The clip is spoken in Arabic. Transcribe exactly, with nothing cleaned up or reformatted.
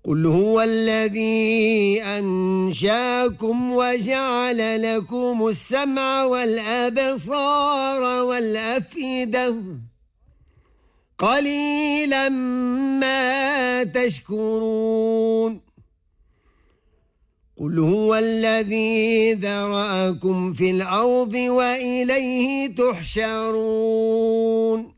قل هو الذي أنشاكم وجعل لكم السمع والأبصار والأفئدة قليلا ما تشكرون قل هو الذي ذرأكم في الأرض وإليه تحشرون